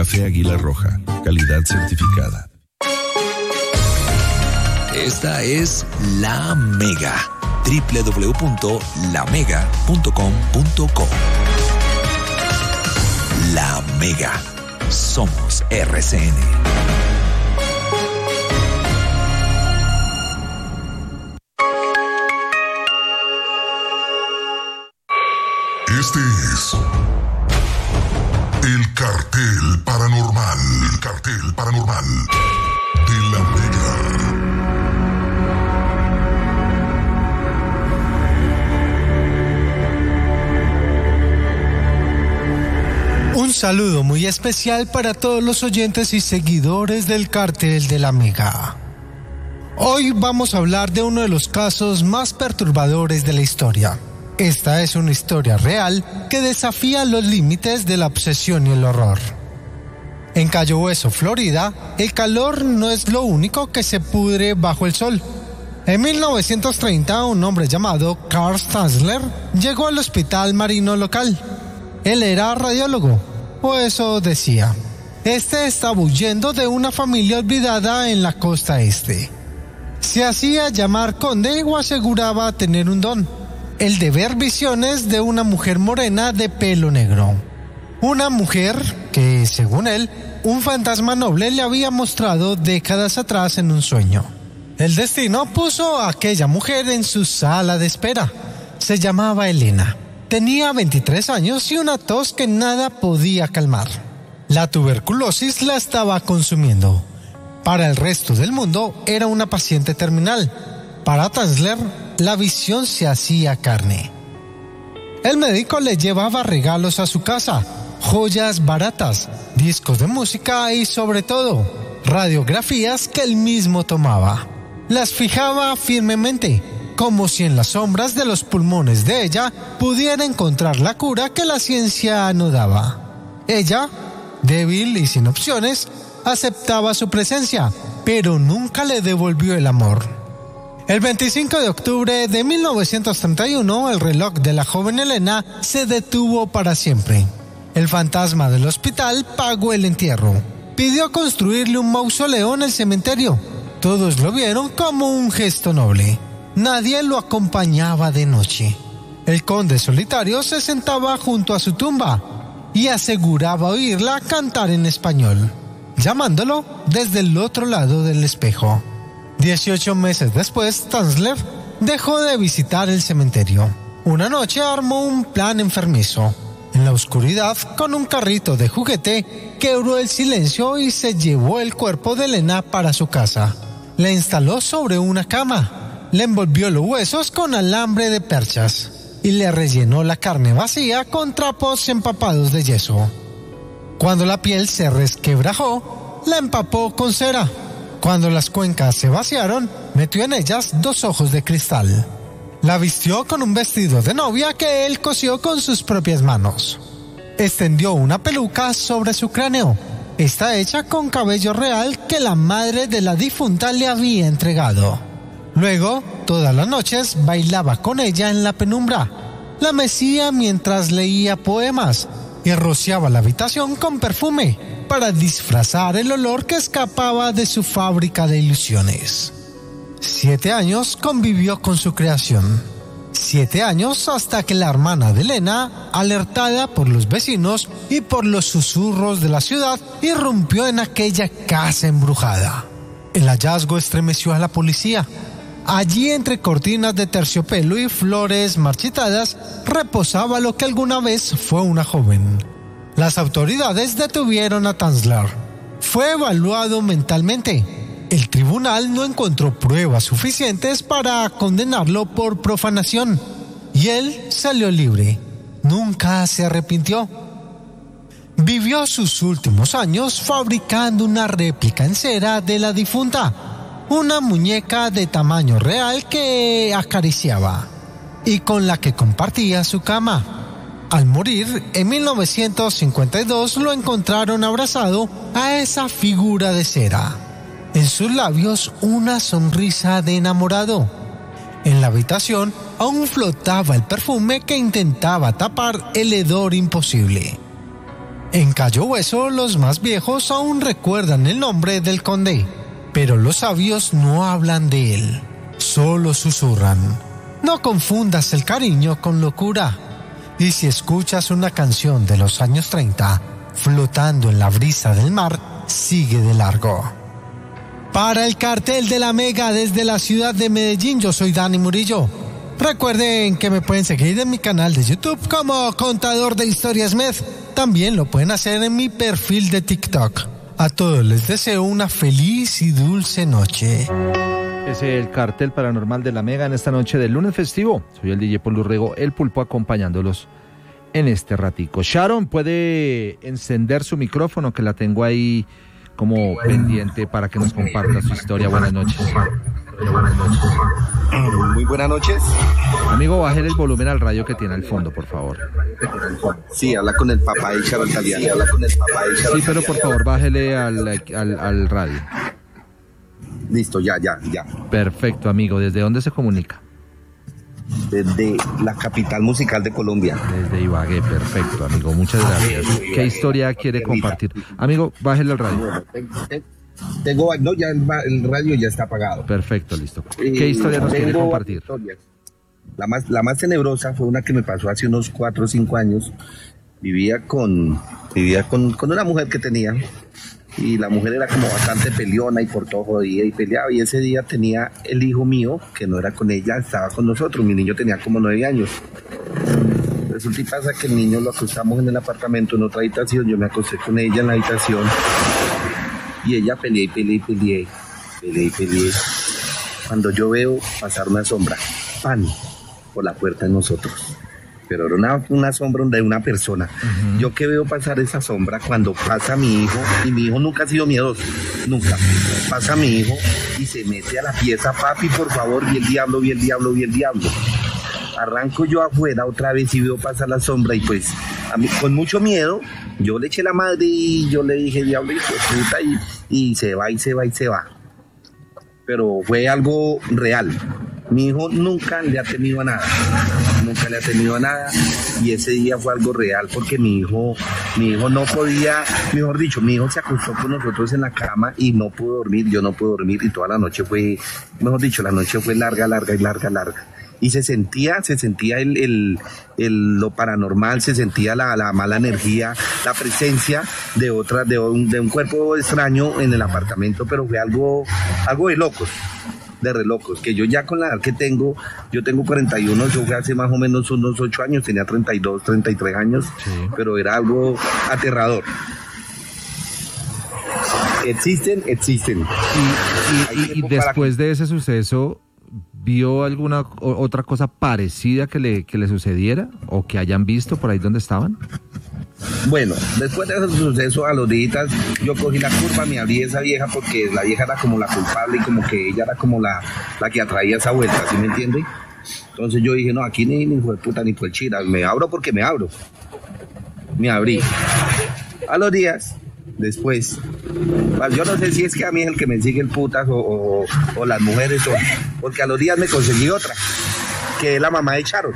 Café Águila Roja, calidad certificada. Esta es La Mega, www.lamega.com.co. La Mega, somos RCN. Este es el Cartel Paranormal. El Cartel Paranormal de La Mega. Un saludo muy especial para todos los oyentes y seguidores del Cartel de La Mega. Hoy vamos a hablar de uno de los casos más perturbadores de la historia. Esta es una historia real que desafía los límites de la obsesión y el horror. En Cayo Hueso, Florida, el calor no es lo único que se pudre bajo el sol. En 1930, un hombre llamado Carl Tanzler llegó al hospital marino local. Él era radiólogo, o eso decía. Este estaba huyendo de una familia olvidada en la costa este. Se hacía llamar conde o aseguraba tener un don: el de ver visiones de una mujer morena de pelo negro. Una mujer que, según él, un fantasma noble le había mostrado décadas atrás en un sueño. El destino puso a aquella mujer en su sala de espera. Se llamaba Elena. Tenía 23 años y una tos que nada podía calmar. La tuberculosis la estaba consumiendo. Para el resto del mundo era una paciente terminal. Para Tanzler, la visión se hacía carne. El médico le llevaba regalos a su casa, joyas baratas, discos de música y, sobre todo, radiografías que él mismo tomaba. Las fijaba firmemente, como si en las sombras de los pulmones de ella pudiera encontrar la cura que la ciencia no daba. Ella, débil y sin opciones, aceptaba su presencia, pero nunca le devolvió el amor. El 25 de octubre de 1931, el reloj de la joven Elena se detuvo para siempre. El fantasma del hospital pagó el entierro. Pidió construirle un mausoleo en el cementerio. Todos lo vieron como un gesto noble. Nadie lo acompañaba de noche. El conde solitario se sentaba junto a su tumba y aseguraba oírla cantar en español, llamándolo desde el otro lado del espejo. 18 meses después, Tanzler dejó de visitar el cementerio. Una noche armó un plan enfermizo. En la oscuridad, con un carrito de juguete, quebró el silencio y se llevó el cuerpo de Elena para su casa. La instaló sobre una cama, le envolvió los huesos con alambre de perchas y le rellenó la carne vacía con trapos empapados de yeso. Cuando la piel se resquebrajó, la empapó con cera. Cuando las cuencas se vaciaron, metió en ellas 2 ojos de cristal. La vistió con un vestido de novia que él cosió con sus propias manos. Extendió una peluca sobre su cráneo. Está hecha con cabello real que la madre de la difunta le había entregado. Luego, todas las noches, bailaba con ella en la penumbra. La mecía mientras leía poemas y rociaba la habitación con perfume para disfrazar el olor que escapaba de su fábrica de ilusiones. 7 años convivió con su creación. 7 años hasta que la hermana de Elena, alertada por los vecinos y por los susurros de la ciudad, irrumpió en aquella casa embrujada. El hallazgo estremeció a la policía. Allí, entre cortinas de terciopelo y flores marchitadas, reposaba lo que alguna vez fue una joven. Las autoridades detuvieron a Tanzler. Fue evaluado mentalmente. El tribunal no encontró pruebas suficientes para condenarlo por profanación y él salió libre. Nunca se arrepintió. Vivió sus últimos años fabricando una réplica en cera de la difunta, una muñeca de tamaño real que acariciaba y con la que compartía su cama. Al morir, en 1952 lo encontraron abrazado a esa figura de cera. En sus labios una sonrisa de enamorado. En la habitación aún flotaba el perfume que intentaba tapar el hedor imposible. En Cayo Hueso, los más viejos aún recuerdan el nombre del conde, pero los sabios no hablan de él, solo susurran. No confundas el cariño con locura. Y si escuchas una canción de los años 30, flotando en la brisa del mar, sigue de largo. Para el Cartel de la Mega desde la ciudad de Medellín, yo soy Dani Murillo. Recuerden que me pueden seguir en mi canal de YouTube como Contador de Historias Med. También lo pueden hacer en mi perfil de TikTok. A todos les deseo una feliz y dulce noche. Es el Cartel Paranormal de la Mega en esta noche del lunes festivo. Soy el DJ Paul Urrego, el Pulpo, acompañándolos en este ratico. Sharon, puede encender su micrófono, que la tengo ahí como pendiente para que nos comparta su historia. Buenas noches. Muy buenas noches. Amigo, bájale el volumen al radio que tiene al fondo, por favor. Sí, habla con el papá de Sharon Taliani. Sí, pero por favor, bájele al radio. Listo, ya. Perfecto, amigo. ¿Desde dónde se comunica? Desde la capital musical de Colombia. Desde Ibagué, perfecto, amigo. Muchas gracias. ¿Qué historia quiere compartir? Amigo, bájele el radio. No, ya el radio ya está apagado. Perfecto, listo. ¿Qué historia nos quiere compartir? Historias. La más tenebrosa fue una que me pasó hace unos 4 o 5 años. Vivía con una mujer que tenía, y la mujer era como bastante peleona y por todo jodía y peleaba, y ese día tenía el hijo mío, que no era con ella, estaba con nosotros. Mi niño tenía como 9 años. Resulta y pasa que el niño lo acostamos en el apartamento, en otra habitación. Yo me acosté con ella en la habitación y ella peleé. Cuando yo veo pasar una sombra, ¡pan!, por la puerta de nosotros. Pero era una sombra de una persona. Uh-huh. Yo que veo pasar esa sombra cuando pasa mi hijo, y mi hijo nunca ha sido miedoso, nunca. Pasa mi hijo y se mete a la pieza: papi, por favor, vi el diablo. Arranco yo afuera otra vez y veo pasar la sombra, y pues a mí, con mucho miedo, yo le eché la madre y yo le dije: diablo, hijo de puta, y se va. Pero fue algo real. Mi hijo nunca le ha temido a nada, y ese día fue algo real, porque mi hijo no podía, mejor dicho, mi hijo se acostó con nosotros en la cama y no pudo dormir, yo no pude dormir, y toda la noche fue, mejor dicho, la noche fue larga. Y se sentía lo paranormal, se sentía la mala energía, la presencia de un cuerpo extraño en el apartamento, pero fue algo de locos. De relocos, que yo ya con la edad que tengo, yo tengo 41, yo fue hace más o menos unos 8 años, tenía 32, 33 años, sí. Pero era algo aterrador. Existen. Y después de ese suceso, ¿vio alguna otra cosa parecida que le sucediera o que hayan visto por ahí donde estaban? Bueno, después de ese suceso, a los días yo cogí la curva, me abrí esa vieja, porque la vieja era como la culpable y como que ella era como la que atraía esa vuelta, ¿sí me entiende? Entonces yo dije: no, aquí ni hijo de puta ni por chira, me abro porque me abro. Me abrí. A los días después, pues yo no sé si es que a mí es el que me sigue el putas o las mujeres, porque a los días me conseguí otra, que es la mamá de Charo.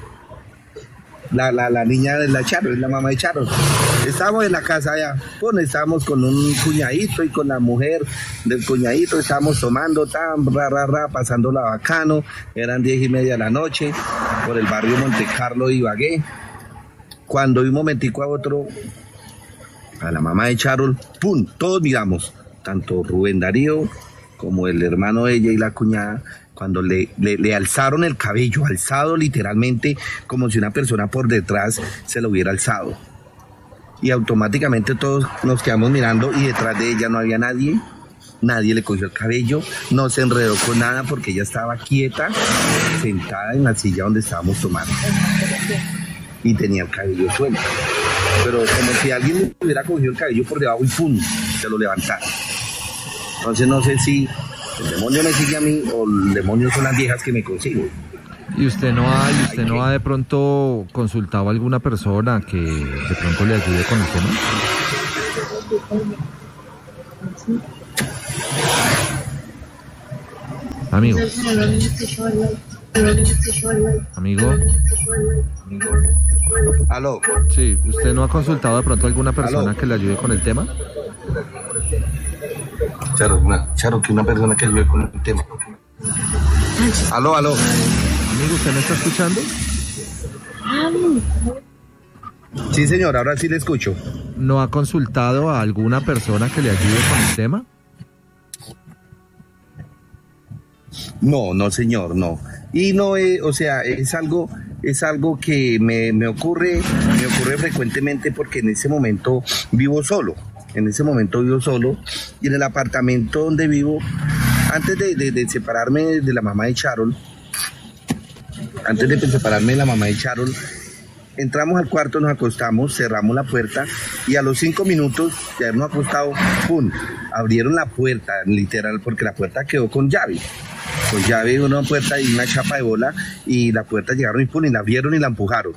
La niña de la Charo, es la mamá de Charo. Estábamos en la casa allá, estábamos con un cuñadito y con la mujer del cuñadito, estábamos tomando, pasándola bacano. Eran 10:30 de la noche, por el barrio Montecarlo de Ibagué. Cuando de un momentico a otro, a la mamá de Charo, ¡pum!, todos miramos, tanto Rubén Darío como el hermano de ella y la cuñada, cuando le alzaron el cabello, alzado literalmente, como si una persona por detrás se lo hubiera alzado. Y automáticamente todos nos quedamos mirando, y detrás de ella no había nadie le cogió el cabello, no se enredó con nada, porque ella estaba quieta, sentada en la silla donde estábamos tomando, y tenía el cabello suelto. Pero como si alguien le hubiera cogido el cabello por debajo y ¡pum!, se lo levantaron. Entonces no sé si el demonio me sigue a mí o el demonio son las viejas que me consigo. ¿Y usted no ha de pronto consultado a alguna persona que de pronto le ayude con el tema? Amigo. Aló. Sí, ¿usted no ha consultado de pronto a alguna persona que le ayude con el tema? Charo, que una persona que ayude con el tema. Aló. Amigo, ¿usted me está escuchando? Sí, señor, ahora sí le escucho. ¿No ha consultado a alguna persona que le ayude con el tema? No, señor, no. Y no, o sea, es algo que me ocurre frecuentemente porque en ese momento vivo solo. Y en el apartamento donde vivo, antes de separarme de la mamá de Charol, entramos al cuarto, nos acostamos, cerramos la puerta y a los 5 minutos de habernos acostado, ¡pum!, abrieron la puerta, literal, porque la puerta quedó con llave. Con llave, una puerta y una chapa de bola, y la puerta llegaron y ¡pum!, y la abrieron y la empujaron.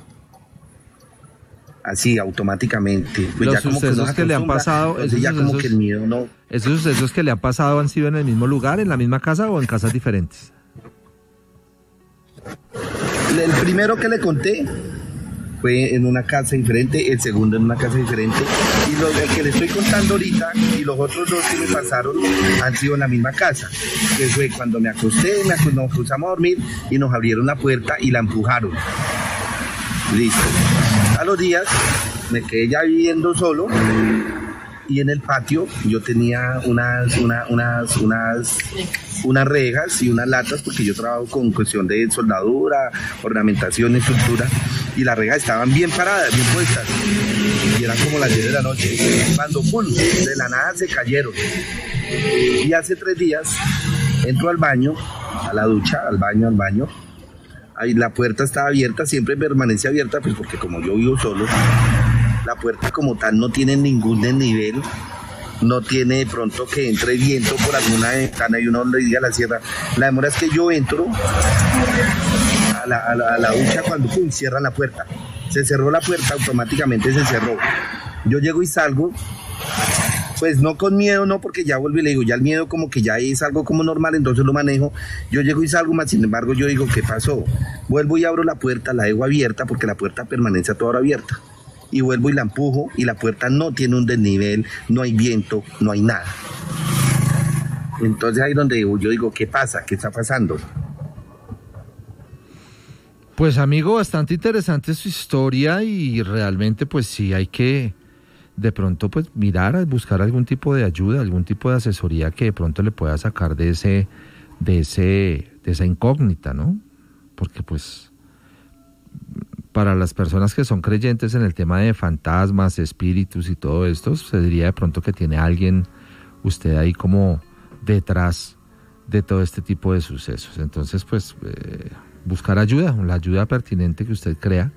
Así, automáticamente. Pues los ya como sucesos que le han pasado, ya como que el miedo no... ¿Esos sucesos que le han pasado han sido en el mismo lugar, en la misma casa o en casas diferentes? El primero que le conté fue en una casa diferente, el segundo en una casa diferente, y el que le estoy contando ahorita y los otros dos que me pasaron han sido en la misma casa, que fue cuando me acosté, nos cruzamos a dormir y nos abrieron la puerta y la empujaron. Listo. A los días me quedé ya viviendo solo y en el patio yo tenía unas rejas y unas latas, porque yo trabajo con cuestión de soldadura, ornamentación, estructura, y las rejas estaban bien paradas, bien puestas, y eran como las 10 de la noche, cuando ¡pum!, de la nada se cayeron. Y hace 3 días entro al baño, a la ducha, al baño, ahí la puerta estaba abierta, siempre permanece abierta, pues porque como yo vivo solo, la puerta como tal no tiene ningún desnivel, no tiene de pronto que entre viento por alguna ventana y uno le diga la cierra. La demora es que yo entro a la ducha cuando ¡pum!, cierran la puerta. Se cerró la puerta, automáticamente se cerró. Yo llego y salgo, pues no con miedo, no, porque ya vuelvo y le digo, ya el miedo como que ya es algo como normal, entonces lo manejo. Yo llego y salgo, más sin embargo yo digo, ¿qué pasó? Vuelvo y abro la puerta, la dejo abierta porque la puerta permanece a toda hora abierta. Y vuelvo y la empujo y la puerta no tiene un desnivel, no hay viento, no hay nada. Entonces ahí donde yo digo, ¿qué pasa? ¿Qué está pasando? Pues amigo, bastante interesante su historia y realmente pues sí hay que de pronto pues mirar, buscar algún tipo de ayuda, algún tipo de asesoría que de pronto le pueda sacar de esa incógnita, ¿no? Porque pues para las personas que son creyentes en el tema de fantasmas, espíritus y todo esto, se diría de pronto que tiene alguien usted ahí como detrás de todo este tipo de sucesos. Entonces pues buscar ayuda, la ayuda pertinente que usted crea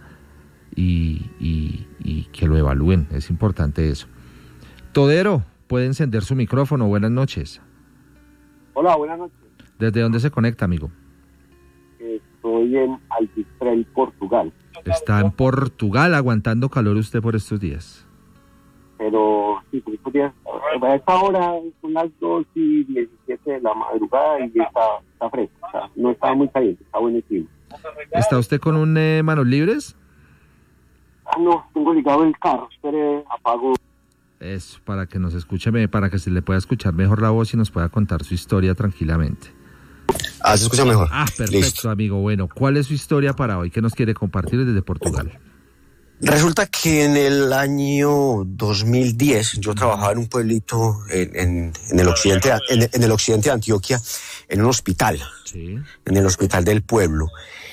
y que lo evalúen, es importante eso. Todero, puede encender su micrófono. Buenas noches. Hola, buenas noches. ¿Desde dónde se conecta, amigo? Estoy en Alpistrel, Portugal. Está en Portugal aguantando calor usted por estos días. Pero sí, por estos días, a esta hora son las 2:17 de la madrugada y está fresco, no está muy caliente, está buen clima. ¿Está usted con manos libres? No, tengo ligado el carro, espere, apago. Eso, para que nos escuche, para que se le pueda escuchar mejor la voz y nos pueda contar su historia tranquilamente. Se escucha mejor. Perfecto. Listo. Amigo. Bueno, ¿cuál es su historia para hoy? ¿Qué nos quiere compartir desde Portugal? Resulta que en el año 2010 yo trabajaba en un pueblito en el occidente de Antioquia, en un hospital, sí, en el hospital del pueblo.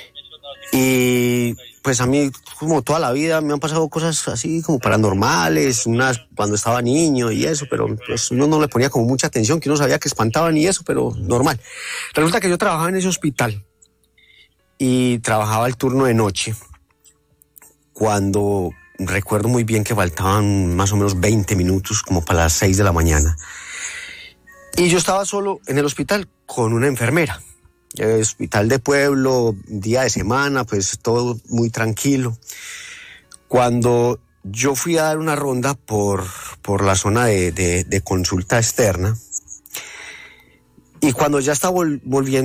Y pues a mí, como toda la vida, me han pasado cosas así como paranormales, unas cuando estaba niño y eso, pero pues uno no le ponía como mucha atención, que uno sabía que espantaban y eso, pero normal. Resulta que yo trabajaba en ese hospital y trabajaba el turno de noche, cuando recuerdo muy bien que faltaban más o menos 20 minutos, como para las 6 de la mañana. Y yo estaba solo en el hospital con una enfermera. El hospital de pueblo, día de semana, pues todo muy tranquilo. Cuando yo fui a dar una ronda por la zona de consulta externa, y cuando ya estaba volviendo